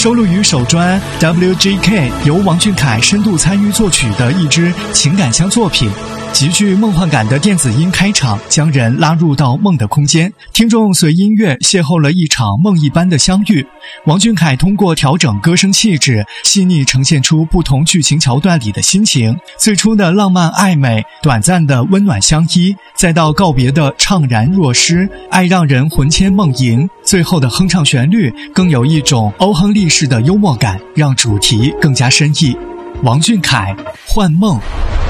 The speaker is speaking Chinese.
收录于首专 WGK 由王俊凯深度参与作曲的一支情感乡作品。极具梦幻感的电子音开场，将人拉入到梦的空间，听众随音乐邂逅了一场梦一般的相遇。王俊凯通过调整歌声气质，细腻呈现出不同剧情桥段里的心情，最初的浪漫暧昧，短暂的温暖相依，再到告别的怅然若失，爱让人魂牵梦萦，最后的哼唱旋律更有一种欧亨利式的幽默感，让主题更加深意。王俊凯，幻梦。